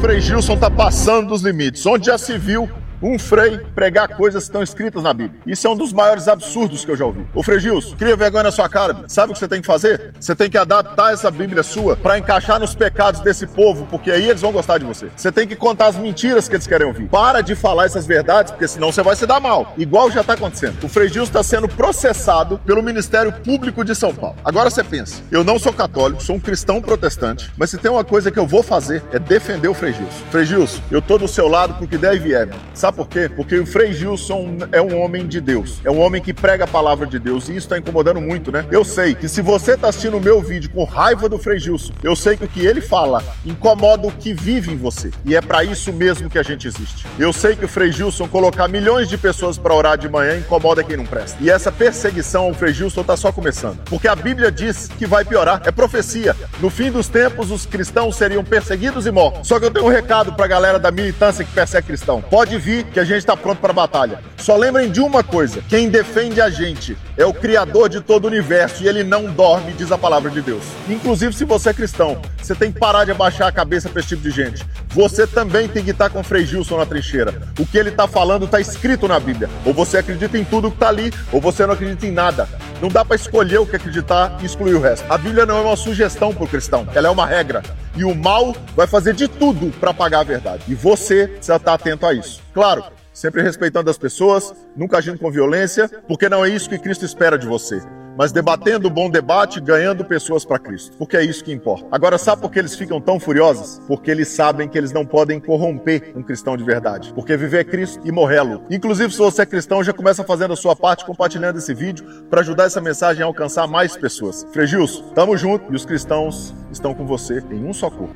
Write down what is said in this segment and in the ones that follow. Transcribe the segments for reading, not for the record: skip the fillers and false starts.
Frei Gilson tá passando dos limites. Onde já se viu um frei pregar coisas que estão escritas na Bíblia? Isso é um dos maiores absurdos que eu já ouvi. Ô Frei Gilson, cria vergonha na sua cara. Sabe o que você tem que fazer? Você tem que adaptar essa Bíblia sua para encaixar nos pecados desse povo, porque aí eles vão gostar de você. Você tem que contar as mentiras que eles querem ouvir. Para de falar essas verdades, porque senão você vai se dar mal. Igual já tá acontecendo. O Frei Gilson está sendo processado pelo Ministério Público de São Paulo. Agora você pensa, eu não sou católico, sou um cristão protestante, mas se tem uma coisa que eu vou fazer é defender o Frei Gilson. Frei Gilson, eu tô do seu lado porque der e vier. Sabe por quê? Porque o Frei Gilson é um homem de Deus. É um homem que prega a palavra de Deus. E isso tá incomodando muito, né? Eu sei que se você tá assistindo o meu vídeo com raiva do Frei Gilson, eu sei que o que ele fala incomoda o que vive em você. E é pra isso mesmo que a gente existe. Eu sei que o Frei Gilson colocar milhões de pessoas pra orar de manhã incomoda quem não presta. E essa perseguição ao Frei Gilson tá só começando. Porque a Bíblia diz que vai piorar. É profecia. No fim dos tempos, os cristãos seriam perseguidos e mortos. Só que eu tenho um recado pra galera da militância que persegue cristão. Pode vir que a gente está pronto para a batalha. Só lembrem de uma coisa: quem defende a gente é o Criador de todo o universo e ele não dorme, diz a palavra de Deus. Inclusive, se você é cristão, você tem que parar de abaixar a cabeça para esse tipo de gente. Você também tem que estar com o Frei Gilson na trincheira. O que ele está falando está escrito na Bíblia. Ou você acredita em tudo que está ali, ou você não acredita em nada. Não dá para escolher o que acreditar e excluir o resto. A Bíblia não é uma sugestão para o cristão, ela é uma regra. E o mal vai fazer de tudo para apagar a verdade. E você precisa estar atento a isso. Claro, sempre respeitando as pessoas, nunca agindo com violência, porque não é isso que Cristo espera de você. Mas debatendo o bom debate, ganhando pessoas para Cristo, porque é isso que importa. Agora, sabe por que eles ficam tão furiosos? Porque eles sabem que eles não podem corromper um cristão de verdade. Porque viver é Cristo e morrê-lo. Inclusive, se você é cristão, já começa fazendo a sua parte, compartilhando esse vídeo, para ajudar essa mensagem a alcançar mais pessoas. Frei Gilson, tamo junto e os cristãos estão com você em um só corpo.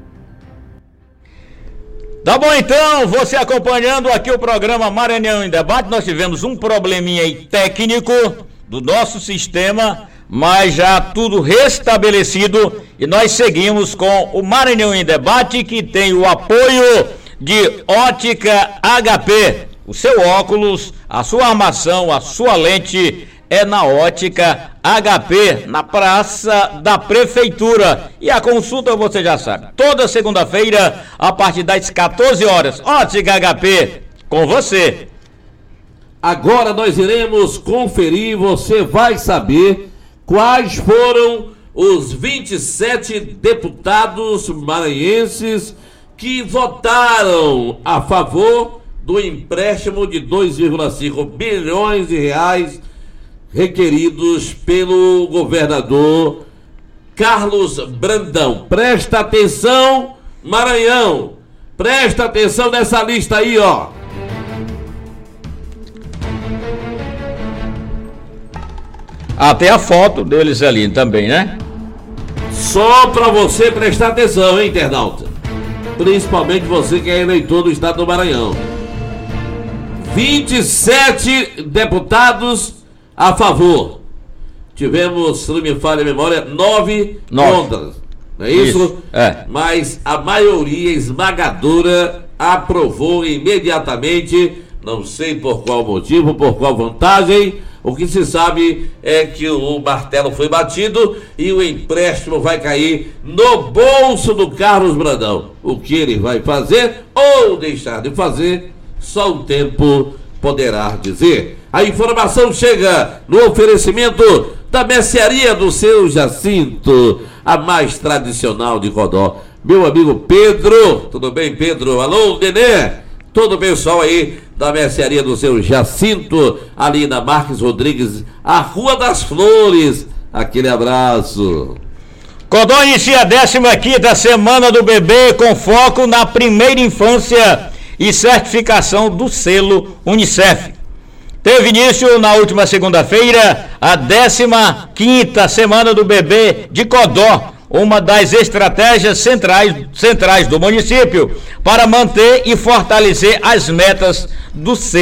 Tá bom, então, você acompanhando aqui o programa Maranhão em Debate. Nós tivemos um probleminha aí técnico do nosso sistema, mas já tudo restabelecido e nós seguimos com o Maranhão em Debate, que tem o apoio de Ótica HP. O seu óculos, a sua armação, a sua lente é na Ótica HP, na Praça da Prefeitura. E a consulta você já sabe, toda segunda-feira a partir das 14 horas. Ótica HP, com você. Agora nós iremos conferir, você vai saber quais foram os 27 deputados maranhenses que votaram a favor do empréstimo de 2,5 bilhões de reais requeridos pelo governador Carlos Brandão. Presta atenção, Maranhão, presta atenção nessa lista aí, ó. Até a foto deles ali também, né? Só pra você prestar atenção, hein, internauta? Principalmente você que é eleitor do estado do Maranhão. 27 deputados a favor. Tivemos, se não me falha a memória, 9 contras. Não é isso? É. Mas a maioria esmagadora aprovou imediatamente. Não sei por qual motivo, por qual vantagem. O que se sabe é que o martelo foi batido e o empréstimo vai cair no bolso do Carlos Brandão. O que ele vai fazer ou deixar de fazer, só o tempo poderá dizer. A informação chega no oferecimento da mercearia do seu Jacinto, a mais tradicional de Codó. Meu amigo Pedro, tudo bem, Pedro? Alô, Nenê? Todo o pessoal aí da mercearia do seu Jacinto, ali na Marques Rodrigues, a Rua das Flores. Aquele abraço. Codó inicia a 15ª Semana do Bebê com foco na primeira infância e certificação do selo Unicef. Teve início na última segunda-feira a 15ª Semana do Bebê de Codó, uma das estratégias centrais do município para manter e fortalecer as metas do selo.